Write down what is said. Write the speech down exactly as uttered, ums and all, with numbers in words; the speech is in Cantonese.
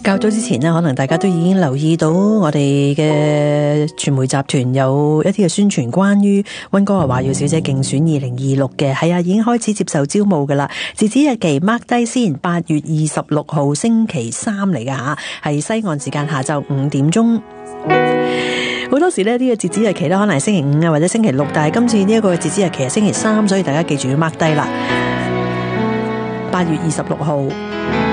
較早之前呢，可能大家都已經留意到我哋嘅傳媒集團有一啲嘅宣傳，關於溫哥華華耀小姐競選二零二六嘅，係啊，已經開始接受招募噶啦。截止日期 mark 低先，八月二十六號星期三嚟噶吓，係西岸時間下晝五點鐘。好多時呢呢個截止日期呢，可能係星期五啊或者星期六，但係今次呢一個截止日期係星期三，所以大家記住要 mark 低啦。八月二十六號。